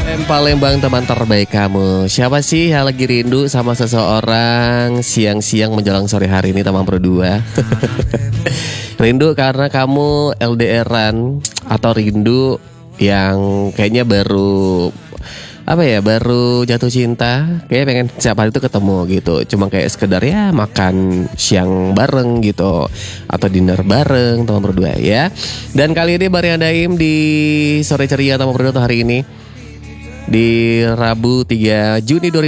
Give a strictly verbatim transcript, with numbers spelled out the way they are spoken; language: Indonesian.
Palembang, teman terbaik kamu. Siapa sih yang lagi rindu sama seseorang siang-siang menjelang sore hari ini, teman berdua? Rindu karena kamu L D R-an, atau rindu yang kayaknya baru apa ya, baru jatuh cinta, kayak pengen setiap hari itu ketemu gitu. Cuma kayak sekedar ya makan siang bareng gitu, atau dinner bareng teman berdua ya. Dan kali ini Bari Daim di sore ceria teman berdua hari ini, di Rabu tiga Juni dua ribu